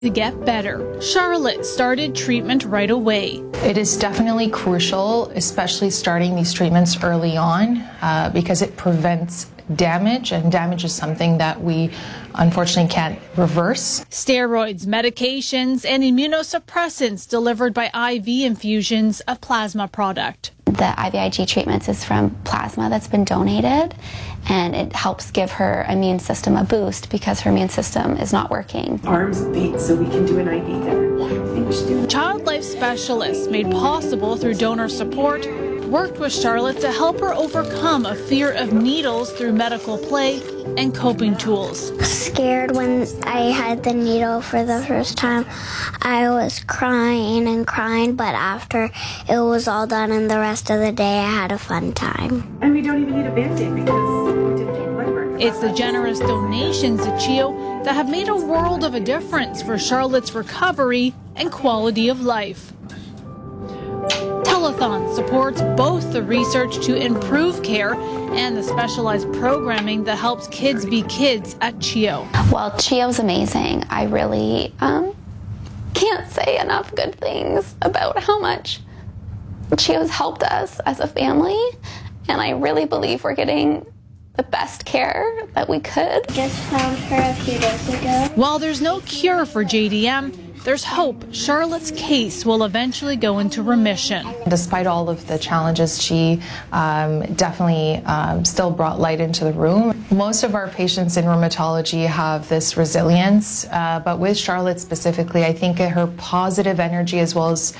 to get better. Charlotte started treatment right away. It is definitely crucial, especially starting these treatments early on, because it prevents damage, and damage is something that we unfortunately can't reverse. Steroids, medications, and immunosuppressants delivered by IV infusions of plasma product. The IVIG treatments is from plasma that's been donated, and it helps give her immune system a boost because her immune system is not working. Arms beat, so we can do an IV there. I think we should do it. Child Life Specialists, made possible through donor support, worked with Charlotte to help her overcome a fear of needles through medical play and coping tools. Scared when I had the needle for the first time. I was crying and crying, but after it was all done and the rest of the day, I had a fun time. And we don't even need a Band-Aid because we didn't get blood work. It's the generous donations to CHEO that have made a world of a difference for Charlotte's recovery and quality of life. Telethon supports both the research to improve care and the specialized programming that helps kids be kids at CHEO. Well, CHEO's amazing. I really can't say enough good things about how much CHEO's helped us as a family, and I really believe we're getting the best care that we could. Just found her a few days ago. While there's no cure for JDM, there's hope Charlotte's case will eventually go into remission. Despite all of the challenges, she definitely still brought light into the room. Most of our patients in rheumatology have this resilience, but with Charlotte specifically, I think her positive energy as well as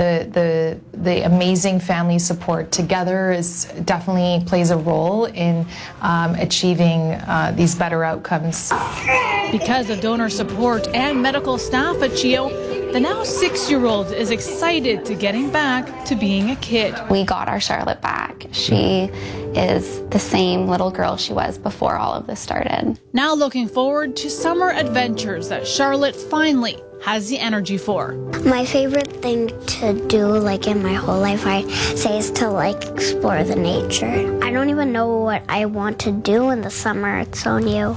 the amazing family support together is definitely plays a role in achieving these better outcomes. Because of donor support and medical staff at CHEO, the now 6-year-old is excited to getting back to being a kid. We got our Charlotte back. She is the same little girl she was before all of this started. Now looking forward to summer adventures that Charlotte finally has the energy for. My favorite thing to do, like in my whole life, I say, is to explore the nature. I don't even know what I want to do in the summer. It's so new.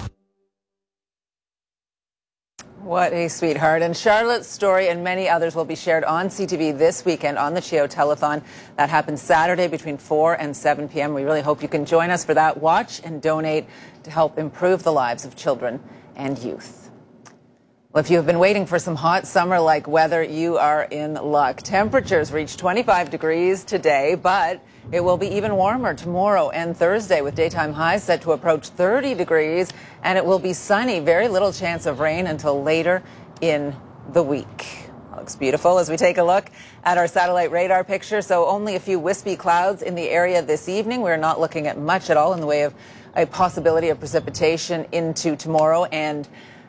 What a sweetheart. And Charlotte's story and many others will be shared on CTV this weekend on the CHEO Telethon. That happens Saturday between 4 and 7 p.m. We really hope you can join us for that. Watch and donate to help improve the lives of children and youth. Well, if you have been waiting for some hot summer-like weather, you are in luck. Temperatures reach 25 degrees today, but it will be even warmer tomorrow and Thursday with daytime highs set to approach 30 degrees, and it will be sunny. Very little chance of rain until later in the week. Looks beautiful as we take a look at our satellite radar picture. So only a few wispy clouds in the area this evening. We're not looking at much at all in the way of a possibility of precipitation into tomorrow and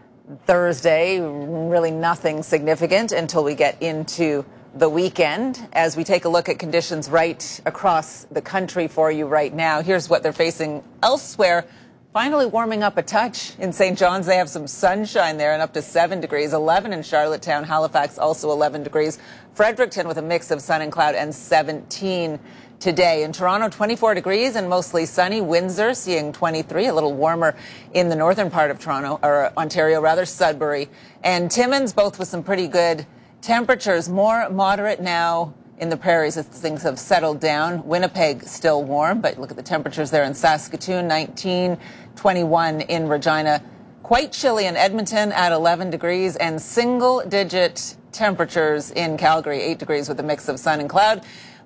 Thursday. Really nothing significant until we get into the weekend. As we take a look at conditions right across the country for you right now, here's what they're facing elsewhere. Finally warming up a touch in St. John's. They have some sunshine there and up to 7 degrees. 11 in Charlottetown. Halifax also 11 degrees. Fredericton with a mix of sun and cloud and 17 today. In Toronto, 24 degrees and mostly sunny. Windsor seeing 23, a little warmer in the northern part of Toronto, or Ontario rather, Sudbury. And Timmins, both with some pretty good temperatures. More moderate now in the prairies as things have settled down. Winnipeg still warm, but look at the temperatures there in Saskatoon, 19, 21 in Regina. Quite chilly in Edmonton at 11 degrees and single-digit temperatures in Calgary, 8 degrees with a mix of sun and cloud.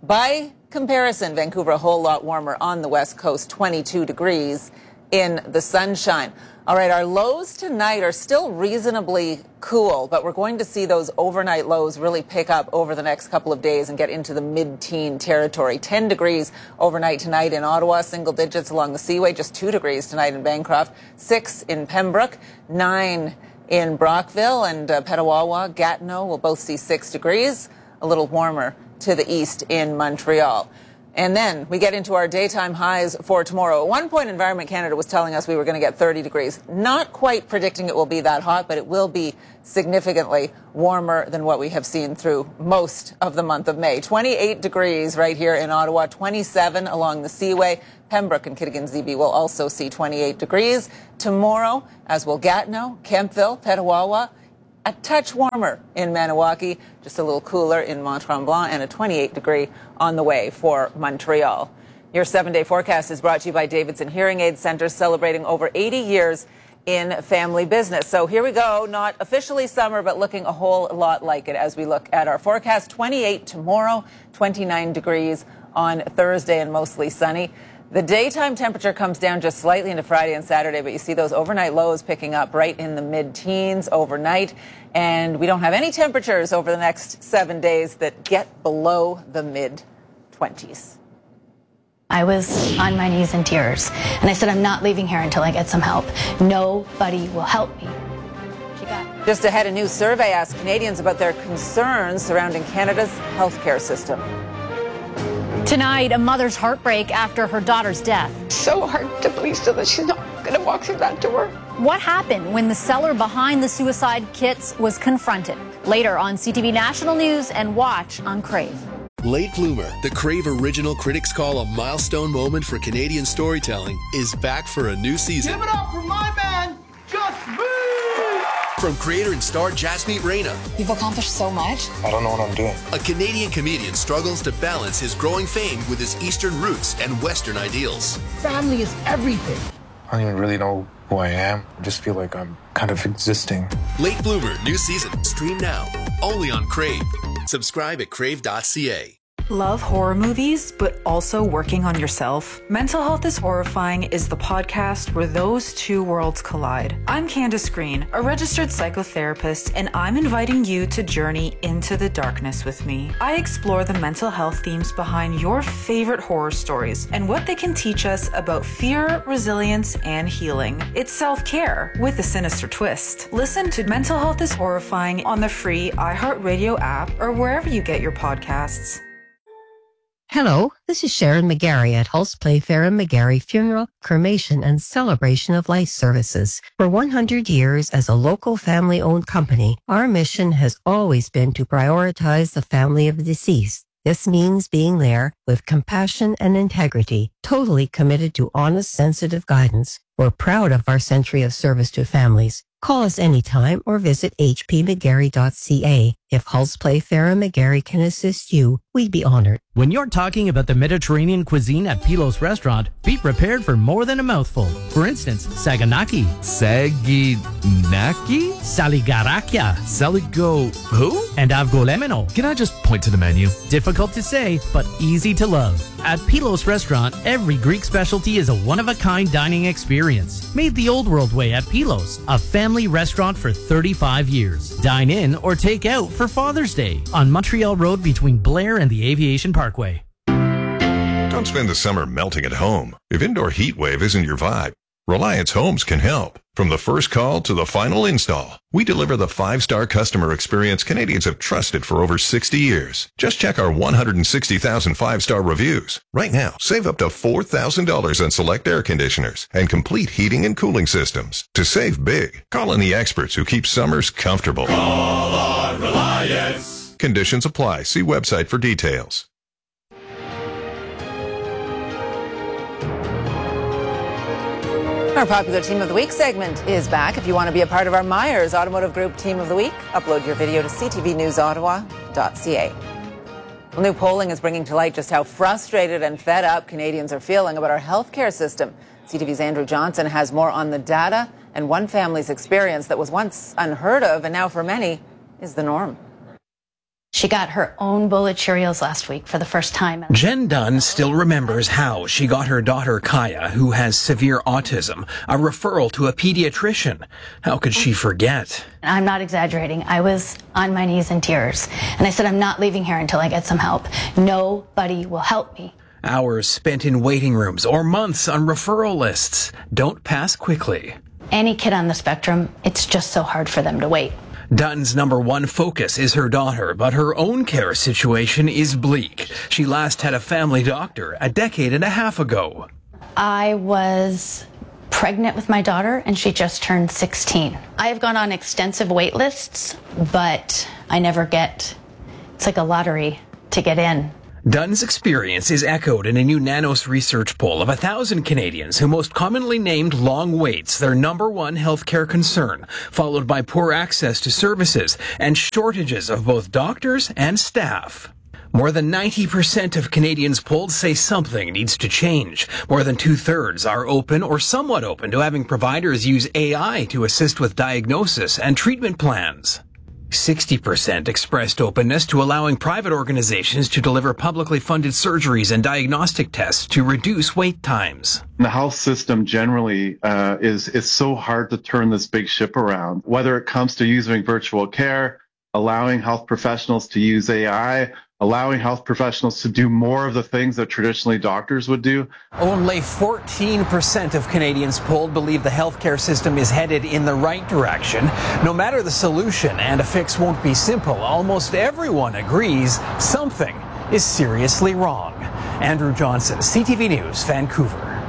By comparison, Vancouver a whole lot warmer on the west coast, 22 degrees in the sunshine. All right, our lows tonight are still reasonably cool, but we're going to see those overnight lows really pick up over the next couple of days and get into the mid-teen territory. 10 degrees overnight tonight in Ottawa, single digits along the Seaway, just 2 degrees tonight in Bancroft, 6 in Pembroke, 9 in Brockville, and Petawawa, Gatineau will both see 6 degrees, a little warmer to the east in Montreal. And then we get into our daytime highs for tomorrow. At one point, Environment Canada was telling us we were going to get 30 degrees. Not quite predicting it will be that hot, but it will be significantly warmer than what we have seen through most of the month of May. 28 degrees right here in Ottawa, 27 along the Seaway. Pembroke and Kittigan-Zibi will also see 28 degrees. Tomorrow, as will Gatineau, Kemptville, Petawawa, a touch warmer in Maniwaki, just a little cooler in Mont-Tremblant, and a 28-degree on the way for Montreal. Your 7-day forecast is brought to you by Davidson Hearing Aid Center, celebrating over 80 years in family business. So here we go, not officially summer, but looking a whole lot like it as we look at our forecast. 28 tomorrow, 29 degrees on Thursday, and mostly sunny. The daytime temperature comes down just slightly into Friday and Saturday, but you see those overnight lows picking up right in the mid-teens overnight. And we don't have any temperatures over the next 7 days that get below the mid-20s. I was on my knees in tears, and I said, I'm not leaving here until I get some help. Nobody will help me. Just ahead, a new survey asked Canadians about their concerns surrounding Canada's healthcare system. Tonight, a mother's heartbreak after her daughter's death. So hard to believe still that she's not going to walk through that door. What happened when the seller behind the suicide kits was confronted? Later on CTV National News and watch on Crave. Late Bloomer, the Crave original critics call a milestone moment for Canadian storytelling, is back for a new season. Give it up for my man, Just Me! From creator and star Jasmeet Reina. You've accomplished so much. I don't know what I'm doing. A Canadian comedian struggles to balance his growing fame with his Eastern roots and Western ideals. Family is everything. I don't even really know who I am. I just feel like I'm kind of existing. Late Bloomer, new season. Stream now. Only on Crave. Subscribe at crave.ca. Love horror movies, but also working on yourself? Mental Health is Horrifying is the podcast where those two worlds collide. I'm Candace Green, a registered psychotherapist, and I'm inviting you to journey into the darkness with me. I explore the mental health themes behind your favorite horror stories and what they can teach us about fear, resilience, and healing. It's self-care with a sinister twist. Listen to Mental Health is Horrifying on the free iHeartRadio app or wherever you get your podcasts. Hello, this is Sharon McGarry at Hulse Playfair and McGarry Funeral, Cremation, and Celebration of Life Services. For 100 years as a local family-owned company, our mission has always been to prioritize the family of the deceased. This means being there with compassion and integrity, totally committed to honest, sensitive guidance. We're proud of our century of service to families. Call us anytime or visit hpmcgarry.ca. If Hulse Playfair and McGarry can assist you, we'd be honored. When you're talking about the Mediterranean cuisine at Pilos Restaurant, be prepared for more than a mouthful. For instance, saganaki. Saginaki? Saligarakia. Saligo who? And avgolemeno. Can I just point to the menu? Difficult to say, but easy to love. At Pilos Restaurant, every Greek specialty is a one-of-a-kind dining experience. Made the old world way at Pilos, a family restaurant for 35 years. Dine in or take out for Father's Day on Montreal Road between Blair and the Aviation Parkway. Don't spend the summer melting at home. If indoor heat wave isn't your vibe, Reliance Homes can help. From the first call to the final install, we deliver the 5-star customer experience Canadians have trusted for over 60 years. Just check our 160,000 5-star reviews. Right now, save up to $4,000 on select air conditioners and complete heating and cooling systems. To save big, call on the experts who keep summers comfortable. Call on Reliance. Conditions apply. See website for details. Our Popular Team of the Week segment is back. If you want to be a part of our Myers Automotive Group Team of the Week, upload your video to ctvnewsottawa.ca. Well, new polling is bringing to light just how frustrated and fed up Canadians are feeling about our healthcare system. CTV's Andrew Johnson has more on the data and one family's experience that was once unheard of and now for many is the norm. She got her own bowl of Cheerios last week for the first time. Jen Dunn still remembers how she got her daughter Kaya, who has severe autism, a referral to a pediatrician. How could she forget? I'm not exaggerating. I was on my knees in tears. And I said, I'm not leaving here until I get some help. Nobody will help me. Hours spent in waiting rooms or months on referral lists. Don't pass quickly. Any kid on the spectrum, it's just so hard for them to wait. Dunn's number one focus is her daughter, but her own care situation is bleak. She last had a family doctor a decade and a half ago. I was pregnant with my daughter, and she just turned 16. I have gone on extensive wait lists, but I never get, it's like a lottery to get in. Dunn's experience is echoed in a new Nanos research poll of 1,000 Canadians who most commonly named long waits their number one healthcare concern, followed by poor access to services and shortages of both doctors and staff. More than 90% of Canadians polled say something needs to change. More than 2/3 are open or somewhat open to having providers use AI to assist with diagnosis and treatment plans. 60% expressed openness to allowing private organizations to deliver publicly funded surgeries and diagnostic tests to reduce wait times. The health system generally it's so hard to turn this big ship around, whether it comes to using virtual care, allowing health professionals to use AI, allowing health professionals to do more of the things that traditionally doctors would do. Only 14% of Canadians polled believe the healthcare system is headed in the right direction. No matter the solution, and a fix won't be simple, almost everyone agrees something is seriously wrong. Andrew Johnson, CTV News, Vancouver.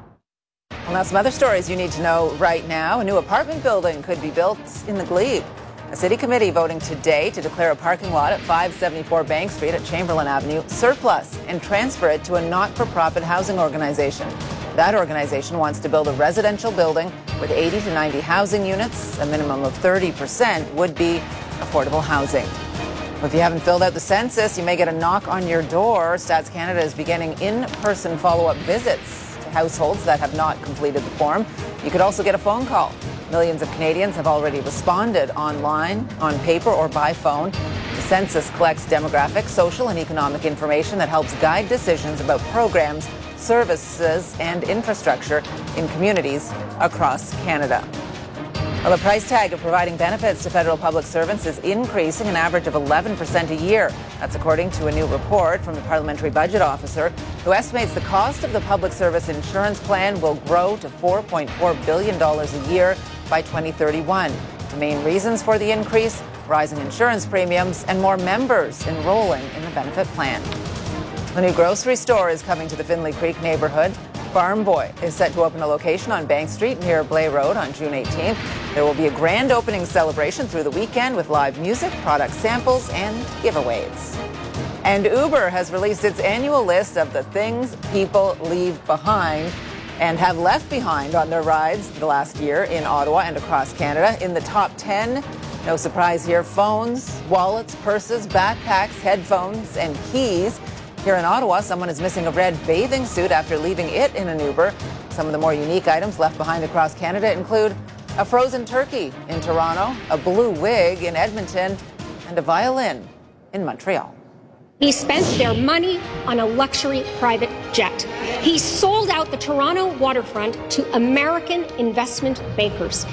Well, now some other stories you need to know right now. A new apartment building could be built in the Glebe. A city committee voting today to declare a parking lot at 574 Bank Street at Chamberlain Avenue surplus and transfer it to a not-for-profit housing organization. That organization wants to build a residential building with 80 to 90 housing units. A minimum of 30% would be affordable housing. If you haven't filled out the census, you may get a knock on your door. Stats Canada is beginning in-person follow-up visits to households that have not completed the form. You could also get a phone call. Millions of Canadians have already responded online, on paper, or by phone. The census collects demographic, social, and economic information that helps guide decisions about programs, services, and infrastructure in communities across Canada. Well, the price tag of providing benefits to federal public servants is increasing an average of 11% a year. That's according to a new report from the Parliamentary Budget Officer, who estimates the cost of the public service insurance plan will grow to $4.4 billion a year by 2031. The main reasons for the increase: rising insurance premiums and more members enrolling in the benefit plan. The new grocery store is coming to the Finley Creek neighborhood. Farm Boy is set to open a location on Bank Street near Blay Road on June 18th. There will be a grand opening celebration through the weekend with live music, product samples, and giveaways. And Uber has released its annual list of the things people leave behind and have left behind on their rides the last year in Ottawa and across Canada. In the top 10, no surprise here, phones, wallets, purses, backpacks, headphones, and keys. Here in Ottawa, someone is missing a red bathing suit after leaving it in an Uber. Some of the more unique items left behind across Canada include a frozen turkey in Toronto, a blue wig in Edmonton, and a violin in Montreal. He spent their money on a luxury private jet. He sold out the Toronto waterfront to American investment bankers.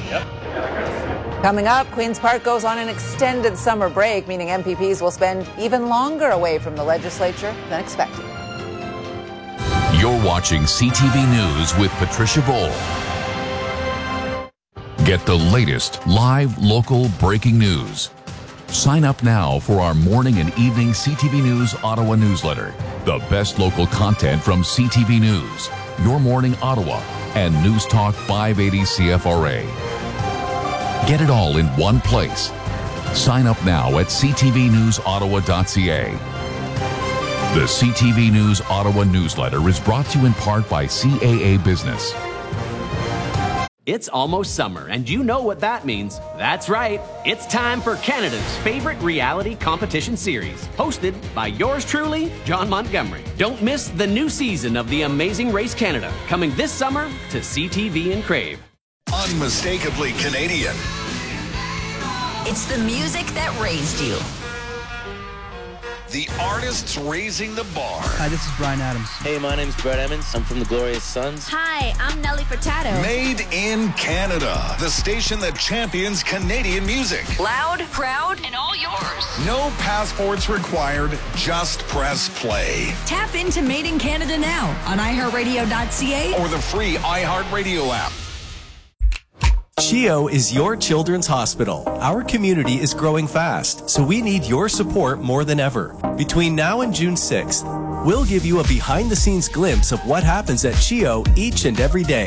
Coming up, Queen's Park goes on an extended summer break, meaning MPPs will spend even longer away from the legislature than expected. You're watching CTV News with Patricia Bowl. Get the latest live local breaking news. Sign up now for our morning and evening CTV News Ottawa newsletter. The best local content from CTV News, Your Morning Ottawa, and News Talk 580 CFRA. Get it all in one place. Sign up now at ctvnewsottawa.ca. The CTV News Ottawa newsletter is brought to you in part by CAA Business. It's almost summer, and you know what that means. That's right. It's time for Canada's favorite reality competition series, hosted by yours truly, John Montgomery. Don't miss the new season of The Amazing Race Canada, coming this summer to CTV and Crave. Unmistakably Canadian. It's the music that raised you. The artists raising the bar. Hi, this is Bryan Adams. Hey, my name's Brett Emmons. I'm from the Glorious Sons. Hi, I'm Nelly Furtado. Made in Canada. The station that champions Canadian music. Loud, proud, and all yours. No passports required. Just press play. Tap into Made in Canada now on iHeartRadio.ca or the free iHeartRadio app. CHEO is your children's hospital. Our community is growing fast, so we need your support more than ever. Between now and June 6th, we'll give you a behind-the-scenes glimpse of what happens at CHEO each and every day.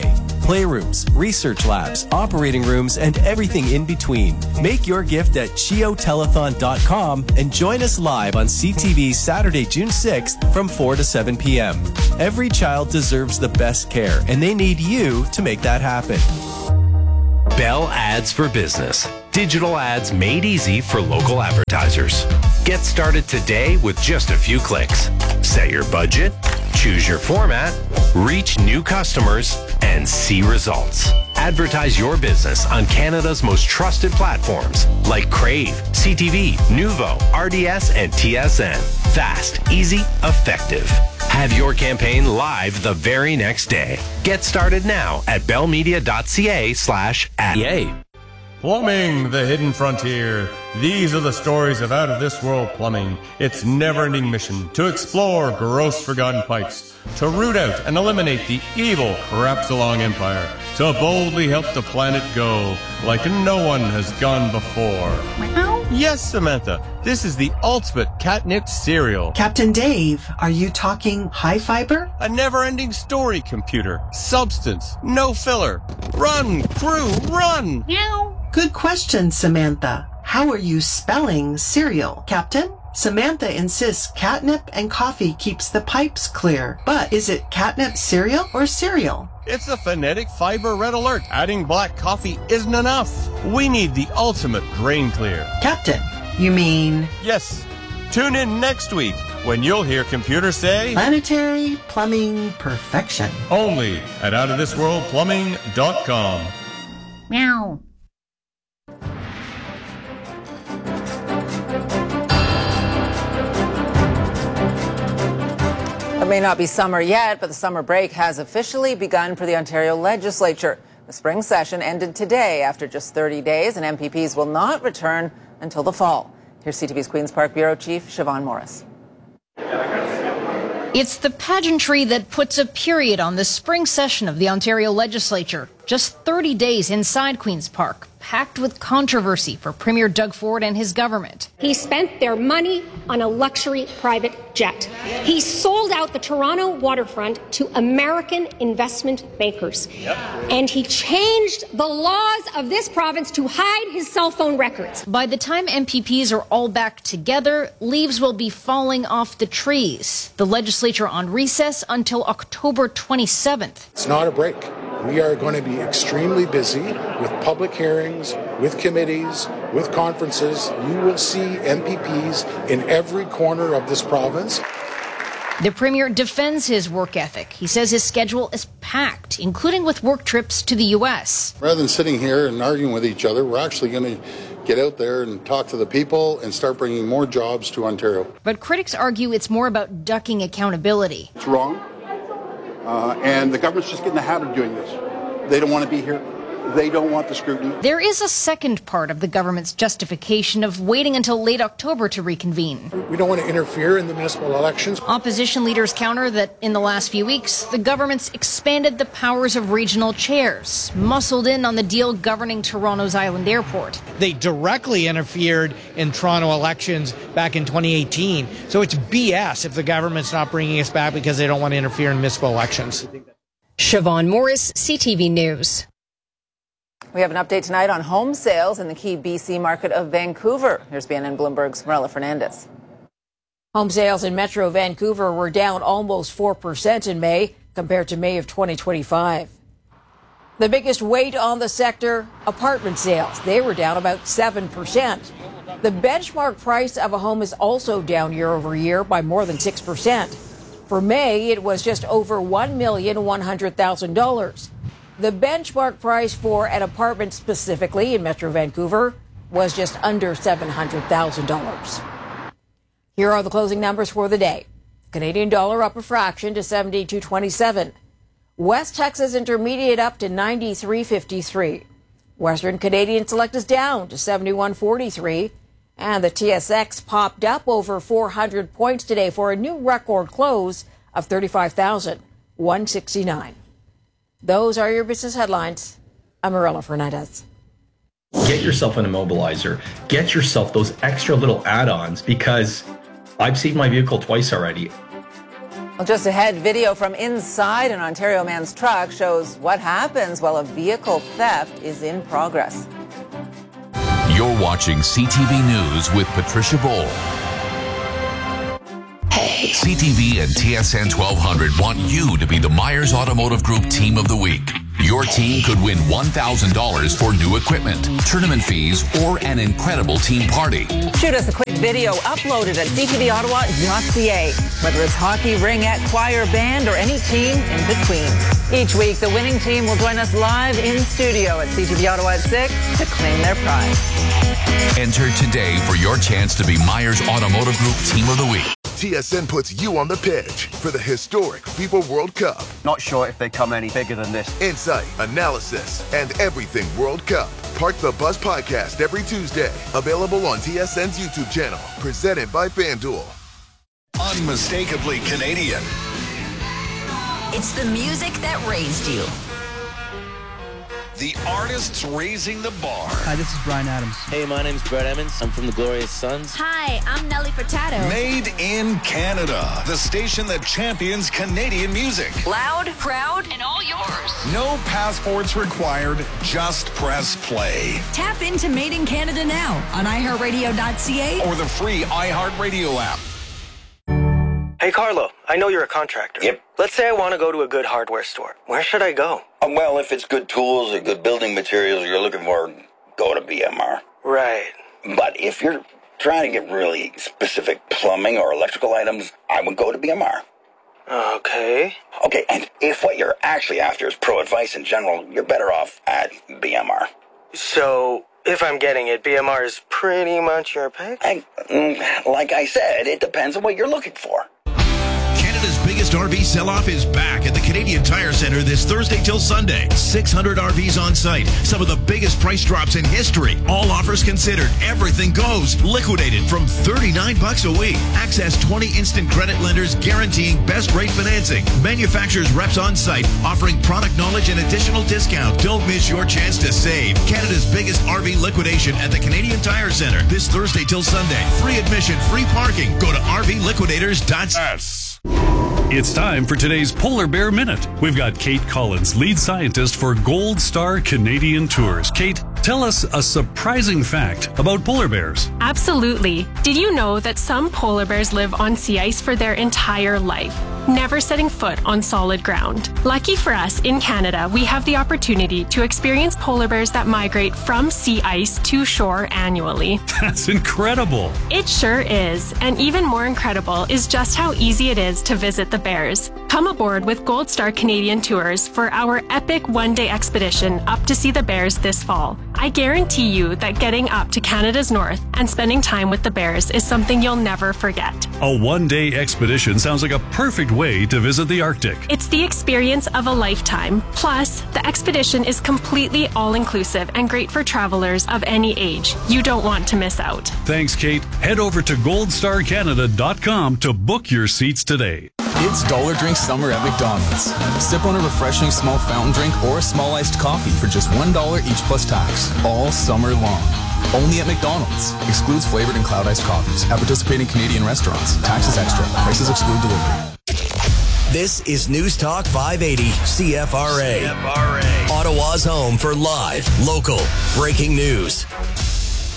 playrooms, research labs, operating rooms, and everything in between. Make your gift at chiotelethon.com and join us live on CTV Saturday, June 6th from 4 to 7 p.m. Every child deserves the best care, and they need you to make that happen. Bell Ads for Business. Digital ads made easy for local advertisers. Get started today with just a few clicks. Set your budget, choose your format, reach new customers, and see results. Advertise your business on Canada's most trusted platforms like Crave, CTV, Nuvo, RDS, and TSN. Fast, easy, effective. Have your campaign live the very next day. Get started now at bellmedia.ca/ad. Yay. Plumbing, the hidden frontier. These are the stories of out-of-this-world plumbing. Its never-ending mission to explore gross forgotten pipes, to root out and eliminate the evil Crapsalong Empire, to boldly help the planet go like no one has gone before. Yes, Samantha, this is the ultimate catnip cereal. Captain Dave, are you talking high fiber? A never-ending story, computer. Substance, no filler. Run, crew, run! Meow. Good question, Samantha. How are you spelling cereal, Captain? Samantha insists catnip and coffee keeps the pipes clear. But is it catnip cereal or cereal? It's a phonetic fiber red alert. Adding black coffee isn't enough. We need the ultimate drain clear. Captain, you mean? Yes. Tune in next week when you'll hear computers say planetary plumbing perfection. Only at outofthisworldplumbing.com. Meow. It may not be summer yet, but the summer break has officially begun for the Ontario Legislature. The spring session ended today after just 30 days, and MPPs will not return until the fall. Here's CTV's Queen's Park Bureau Chief Siobhan Morris. It's the pageantry that puts a period on the spring session of the Ontario Legislature. Just 30 days inside Queen's Park, packed with controversy for Premier Doug Ford and his government. He spent their money on a luxury private jet. He sold out the Toronto waterfront to American investment bankers. And he changed the laws of this province to hide his cell phone records. By the time MPPs are all back together, leaves will be falling off the trees. The legislature on recess until October 27th. It's not a break. We are going to be extremely busy with public hearings, with committees, with conferences. You will see MPPs in every corner of this province. The Premier defends his work ethic. He says his schedule is packed, including with work trips to the U.S. Rather than sitting here and arguing with each other, we're actually going to get out there and talk to the people and start bringing more jobs to Ontario. But critics argue it's more about ducking accountability. It's wrong. And the government's just getting the habit of doing this. They don't want to be here. They don't want the scrutiny. There is a second part of the government's justification of waiting until late October to reconvene. We don't want to interfere in the municipal elections. Opposition leaders counter that in the last few weeks, the government's expanded the powers of regional chairs, muscled in on the deal governing Toronto's Island Airport. They directly interfered in Toronto elections back in 2018. So it's BS if the government's not bringing us back because they don't want to interfere in municipal elections. Siobhan Morris, CTV News. We have an update tonight on home sales in the key BC market of Vancouver. Here's BNN Bloomberg's Marilla Fernandez. Home sales in Metro Vancouver were down almost 4% in May compared to May of 2025. The biggest weight on the sector, apartment sales. They were down about 7%. The benchmark price of a home is also down year over year by more than 6%. For May, it was just over $1,100,000. The benchmark price for an apartment specifically in Metro Vancouver was just under $700,000. Here are the closing numbers for the day. Canadian dollar up a fraction to 72.27. West Texas Intermediate up to 93.53. Western Canadian Select is down to 71.43. And the TSX popped up over 400 points today for a new record close of 35,169. Those are your business headlines. I'm Marilla Fernandez. Get yourself an immobilizer. Get yourself those extra little add-ons because I've seen my vehicle twice already. Well, just ahead, video from inside an Ontario man's truck shows what happens while a vehicle theft is in progress. You're watching CTV News with Patricia Bowl. Hey. CTV and TSN 1200 want you to be the Myers Automotive Group Team of the Week. Your team could win $1,000 for new equipment, tournament fees, or an incredible team party. Shoot us a quick video uploaded at ctvottawa.ca. Whether it's hockey, ringette, choir, band, or any team in between. Each week, the winning team will join us live in studio at CTV Ottawa at 6 to claim their prize. Enter today for your chance to be Myers Automotive Group Team of the Week. TSN puts you on the pitch for the historic FIFA World Cup. Not sure if they come any bigger than this. Insight, analysis, and everything World Cup. Park the Bus podcast every Tuesday. Available on TSN's YouTube channel. Presented by FanDuel. Unmistakably Canadian. It's the music that raised you. The artists raising the bar. Hi, this is Bryan Adams. Hey, my name's Brett Emmons. I'm from the Glorious Sons. Hi, I'm Nelly Furtado. Made in Canada. The station that champions Canadian music. Loud, proud, and all yours. No passports required. Just press play. Tap into Made in Canada now on iHeartRadio.ca or the free iHeartRadio app. Hey, Carlo, I know you're a contractor. Yep. Let's say I want to go to a good hardware store. Where should I go? Well, if it's good tools or good building materials you're looking for, go to BMR. Right. But if you're trying to get really specific plumbing or electrical items, I would go to BMR. Okay. Okay, and if what you're actually after is pro advice in general, you're better off at BMR. So, if I'm getting it, BMR is pretty much your pick? Like I said, it depends on what you're looking for. Canada's biggest RV sell-off is back at the Canadian Tire Centre this Thursday till Sunday. 600 RVs on site. Some of the biggest price drops in history. All offers considered. Everything goes. Liquidated from $39 a week. Access 20 instant credit lenders guaranteeing best rate financing. Manufacturers reps on site offering product knowledge and additional discount. Don't miss your chance to save. Canada's biggest RV liquidation at the Canadian Tire Centre this Thursday till Sunday. Free admission, free parking. Go to rvliquidators.ca. It's time for today's Polar Bear Minute. We've got Kate Collins, lead scientist for Gold Star Canadian Tours. Kate, tell us a surprising fact about polar bears. Absolutely. Did you know that some polar bears live on sea ice for their entire life, never setting foot on solid ground? Lucky for us, in Canada, we have the opportunity to experience polar bears that migrate from sea ice to shore annually. That's incredible. It sure is. And even more incredible is just how easy it is to visit the bears. Come aboard with Gold Star Canadian Tours for our epic one-day expedition up to see the bears this fall. I guarantee you that getting up to Canada's north and spending time with the bears is something you'll never forget. A one-day expedition sounds like a perfect way to visit the Arctic. It's the experience of a lifetime. Plus, the expedition is completely all-inclusive and great for travelers of any age. You don't want to miss out. Thanks, Kate. Head over to goldstarcanada.com to book your seats today. It's Dollar Drink Summer at McDonald's. Sip on a refreshing small fountain drink or a small iced coffee for just $1 each plus tax, all summer long. Only at McDonald's. Excludes flavored and cloud iced coffees at participating Canadian restaurants. Taxes extra. Prices exclude delivery. This is News Talk 580 CFRA. Ottawa's home for live, local, breaking news.